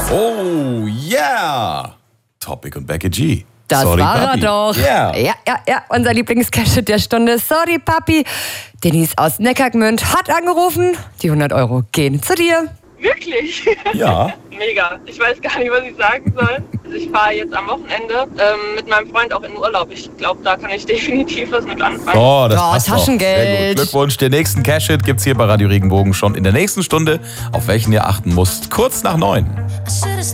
Oh, yeah. Topic und Becky G. Das Sorry, war Papi. er doch. Yeah. Ja, unser Lieblingscash der Stunde. Sorry, Papi. Denise aus Neckargmünd hat angerufen. Die 100 Euro gehen zu dir. Wirklich? Ja. Mega. Ich weiß gar nicht, was ich sagen soll. Also ich fahre jetzt am Wochenende mit meinem Freund auch in Urlaub. Ich glaube, da kann ich definitiv was mit anfangen. Oh, das passt doch. Taschengeld. Sehr gut. Glückwunsch. Den nächsten Cash-Hit gibt's hier bei Radio Regenbogen schon in der nächsten Stunde, auf welchen ihr achten müsst. Kurz nach 9.